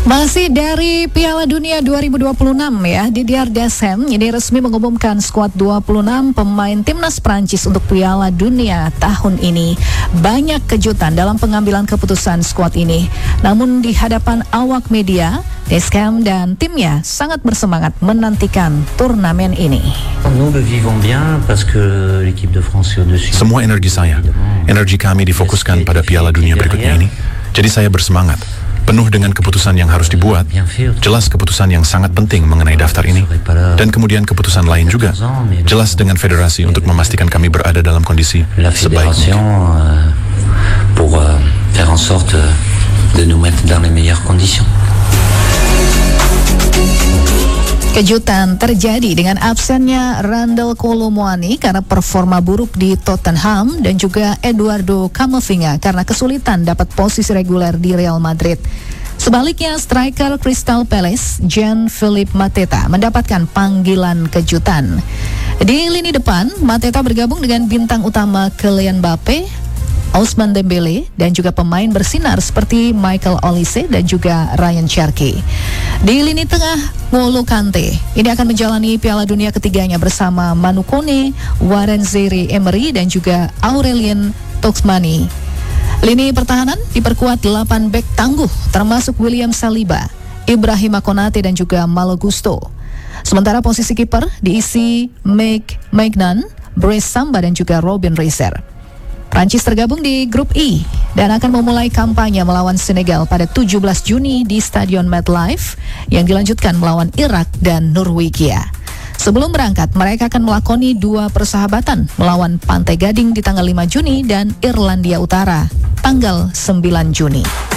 Masih dari Piala Dunia 2026 ya, Didier Deschamps ini resmi mengumumkan skuad 26 pemain timnas Prancis untuk Piala Dunia tahun ini. Banyak kejutan dalam pengambilan keputusan skuad ini. Namun di hadapan awak media, Deschamps dan timnya sangat bersemangat menantikan turnamen ini. Semua energi saya, energi kami difokuskan pada Piala Dunia berikutnya ini. Jadi saya bersemangat, penuh dengan keputusan yang harus dibuat. Jelas keputusan yang sangat penting mengenai daftar ini. Dan kemudian keputusan lain juga. Jelas dengan federasi untuk memastikan kami berada dalam kondisi sebaik mungkin. Pour faire en sorte de nous mettre dans les meilleures conditions. Kejutan terjadi dengan absennya Randal Kolo Muani karena performa buruk di Tottenham dan juga Eduardo Camavinga karena kesulitan dapat posisi reguler di Real Madrid. Sebaliknya, striker Crystal Palace, Jean-Philippe Mateta, mendapatkan panggilan kejutan. Di lini depan, Mateta bergabung dengan bintang utama Kylian Mbappe, Ousmane Dembele, dan juga pemain bersinar seperti Michael Olise dan juga Ryan Cherki. Di lini tengah, N'Golo Kante ini akan menjalani Piala Dunia ketiganya bersama Manu Kone, Warren Zaïre-Emery dan juga Aurelien Tchouameni. Lini pertahanan diperkuat 8 bek tangguh termasuk William Saliba, Ibrahima Konate dan juga Malo Gusto. Sementara posisi kiper diisi Mike Maignan, Brice Samba dan juga Robin Reiser. Prancis tergabung di grup I dan akan memulai kampanye melawan Senegal pada 17 Juni di Stadion MetLife yang dilanjutkan melawan Irak dan Norwegia. Sebelum berangkat, mereka akan melakoni 2 persahabatan melawan Pantai Gading di tanggal 5 Juni dan Irlandia Utara tanggal 9 Juni.